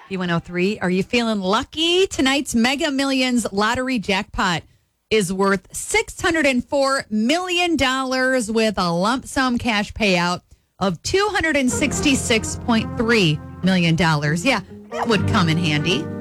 B103. Are you feeling lucky? Tonight's Mega Millions lottery jackpot is worth $604 million with a lump sum cash payout of $266.3 million. Yeah, that would come in handy.